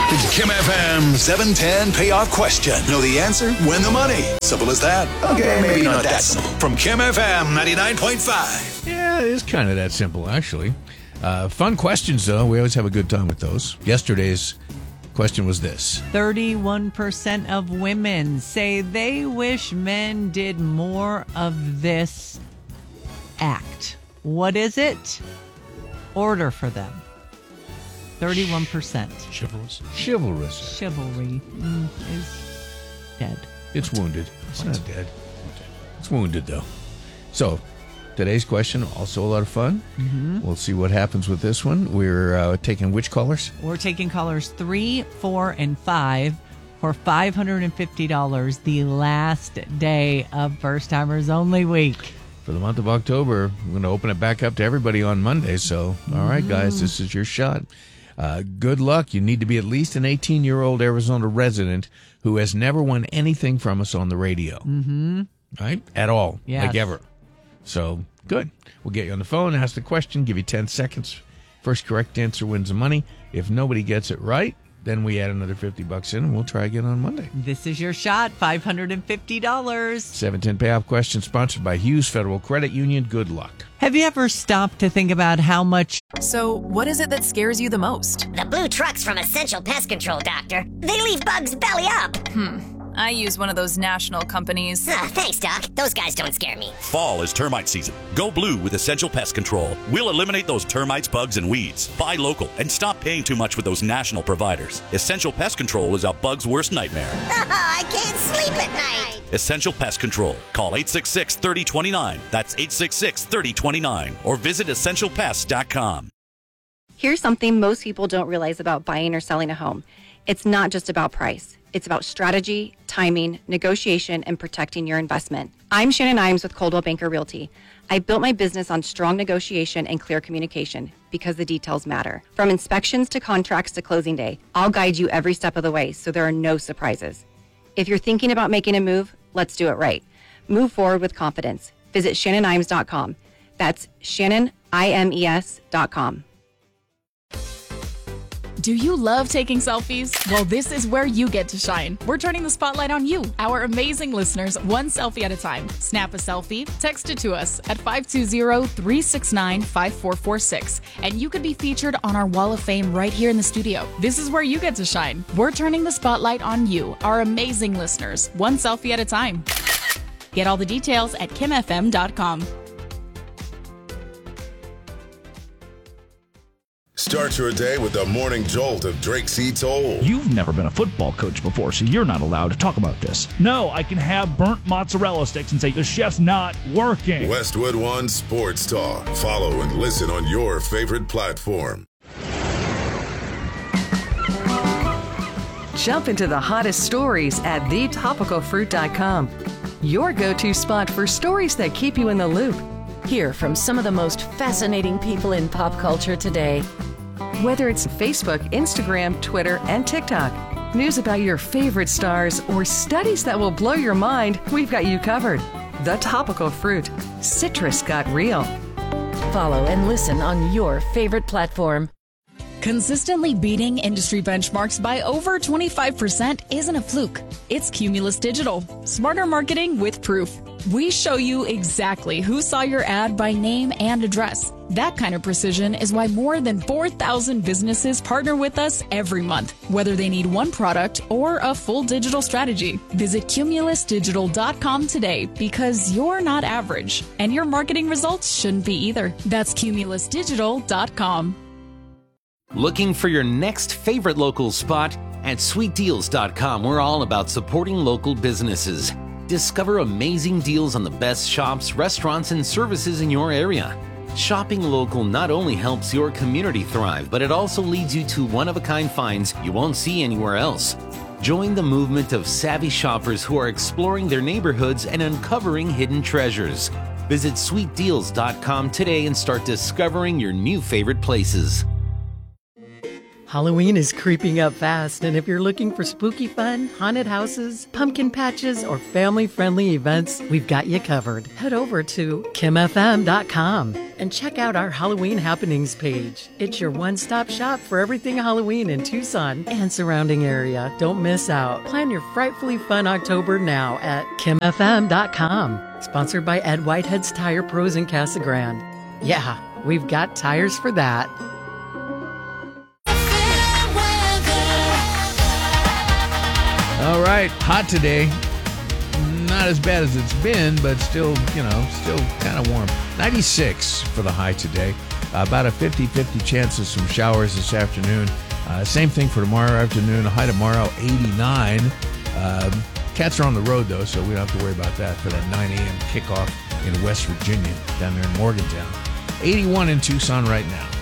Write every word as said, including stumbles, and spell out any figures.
Kim F M seven ten payoff question. Know the answer? Win the money. Simple as that. Okay, maybe not that simple. From Kim F M ninety-nine point five. Yeah, it is kind of that simple, actually. Uh, fun questions, though. We always have a good time with those. Yesterday's question was this. thirty-one percent of women say they wish men did more of this act. What is it? Order for them. thirty-one percent. Chivalrous. Chivalrous. Chivalry mm, is dead. It's wounded. It's not dead. It's wounded, though. So, today's question, also a lot of fun. Mm-hmm. We'll see what happens with this one. We're uh, taking which callers? We're taking callers three, four, and five for five hundred fifty dollars the last day of First Timers Only Week. For the month of October, we're going to open it back up to everybody on Monday. So, all right, guys, this is your shot. Uh, good luck. You need to be at least an eighteen-year-old Arizona resident who has never won anything from us on the radio. Mm-hmm. Right? At all. Yes. Like ever. So, good. We'll get you on the phone, ask the question, give you ten seconds. First correct answer wins the money. If nobody gets it right, then we add another fifty bucks in, and we'll try again on Monday. This is your shot, five hundred fifty dollars. seven ten Payoff Question, sponsored by Hughes Federal Credit Union. Good luck. Have you ever stopped to think about how much... So, what is it that scares you the most? The blue trucks from Essential Pest Control, Doctor. They leave bugs belly up. Hmm. I use one of those national companies. Ah, thanks, Doc. Those guys don't scare me. Fall is termite season. Go blue with Essential Pest Control. We'll eliminate those termites, bugs, and weeds. Buy local and stop paying too much with those national providers. Essential Pest Control is a bug's worst nightmare. I can't sleep at night. Essential Pest Control. Call eight six six, three oh two nine. That's eight six six, three oh two nine. Or visit essential pest dot com. Here's something most people don't realize about buying or selling a home. It's not just about price. It's about strategy, timing, negotiation, and protecting your investment. I'm Shannon Imes with Coldwell Banker Realty. I built my business on strong negotiation and clear communication because the details matter. From inspections to contracts to closing day, I'll guide you every step of the way so there are no surprises. If you're thinking about making a move, let's do it right. Move forward with confidence. Visit shannon imes dot com. That's shannon imes dot com. Do you love taking selfies? Well, this is where you get to shine. We're turning the spotlight on you, our amazing listeners, one selfie at a time. Snap a selfie, text it to us at five two zero, three six nine, five four four six, and you could be featured on our Wall of Fame right here in the studio. This is where you get to shine. We're turning the spotlight on you, our amazing listeners, one selfie at a time. Get all the details at kim f m dot com. Start your day with the morning jolt of Drake C. Toll. You've never been a football coach before, so you're not allowed to talk about this. No, I can have burnt mozzarella sticks and say the chef's not working. Westwood One Sports Talk. Follow and listen on your favorite platform. Jump into the hottest stories at the topical fruit dot com. Your go-to spot for stories that keep you in the loop. Hear from some of the most fascinating people in pop culture today. Whether it's Facebook, Instagram, Twitter, and TikTok, news about your favorite stars, or studies that will blow your mind, we've got you covered. The Topical Fruit. Citrus got real. Follow and listen on your favorite platform. Consistently beating industry benchmarks by over twenty-five percent isn't a fluke. It's Cumulus Digital. Smarter marketing with proof. We show you exactly who saw your ad by name and address. That kind of precision is why more than four thousand businesses partner with us every month, whether they need one product or a full digital strategy. Visit cumulus digital dot com today because you're not average, and your marketing results shouldn't be either. That's cumulus digital dot com. Looking for your next favorite local spot? At sweet deals dot com, we're all about supporting local businesses. Discover amazing deals on the best shops, restaurants, and services in your area. Shopping local not only helps your community thrive, but it also leads you to one-of-a-kind finds you won't see anywhere else. Join the movement of savvy shoppers who are exploring their neighborhoods and uncovering hidden treasures. Visit sweet deals dot com today and start discovering your new favorite places. Halloween is creeping up fast, and if you're looking for spooky fun, haunted houses, pumpkin patches, or family-friendly events, we've got you covered. Head over to kim f m dot com and check out our Halloween happenings page. It's your one-stop shop for everything Halloween in Tucson and surrounding area. Don't miss out. Plan your frightfully fun October now at kim f m dot com. Sponsored by Ed Whitehead's Tire Pros in Casa Grande. Yeah, we've got tires for that. All right, hot today. Not as bad as it's been, but still, you know, still kind of warm. ninety-six for the high today. Uh, about a fifty-fifty chance of some showers this afternoon. Uh, same thing for tomorrow afternoon. A high tomorrow, eighty-nine. Um, cats are on the road, though, so we don't have to worry about that for that nine a.m. kickoff in West Virginia, down there in Morgantown. eighty-one in Tucson right now.